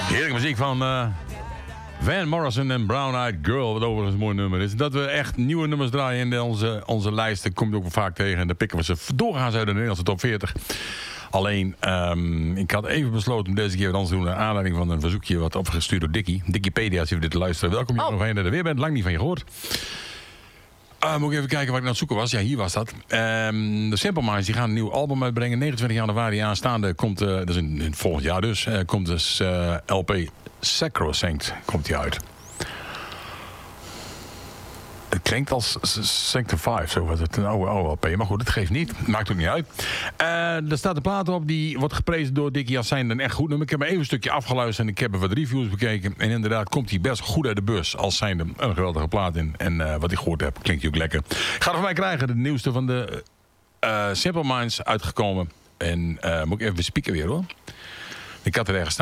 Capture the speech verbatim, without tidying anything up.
Heerlijke muziek van uh, Van Morrison en Brown Eyed Girl. Wat overigens een mooi nummer is. Dat we echt nieuwe nummers draaien in onze, onze lijsten. Komt ook wel vaak tegen. En dan pikken we ze doorgaans uit de Nederlandse top veertig. Alleen, um, ik had even besloten om deze keer wat anders te doen. Naar aanleiding van een verzoekje wat opgestuurd door Dickie. Dickiepedia, als je dit luistert. Welkom je oh. nog een dat er weer bent. Lang niet van je gehoord. Uh, moet ik even kijken waar ik naar het zoeken was. Ja, hier was dat. Um, de Simple Minds die gaan een nieuw album uitbrengen. negenentwintig januari aanstaande komt, uh, dat is in, in volgend jaar dus, uh, komt dus uh, L P Sacrosanct komt die uit. Het klinkt als Sanctify, zo was het, een oude, oude L P. Maar goed, dat geeft niet. Maakt ook niet uit. Uh, er staat een plaat op, die wordt geprezen door Dickie als zijn een echt goed nummer. Ik heb maar even een stukje afgeluisterd en ik heb er wat reviews bekeken. En inderdaad komt hij best goed uit de bus als zijnde een geweldige plaat in. En uh, wat ik gehoord heb, klinkt hij ook lekker. Ik ga er van mij krijgen, de nieuwste van de uh, Simple Minds uitgekomen. En uh, moet ik even bespieken weer hoor. Ik had er ergens staan.